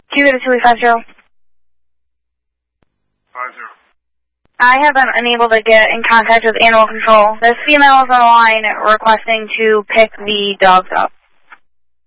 Can you go to 2850? 50. I have been unable to get in contact with Animal Control. This female is on the line requesting to pick the dogs up.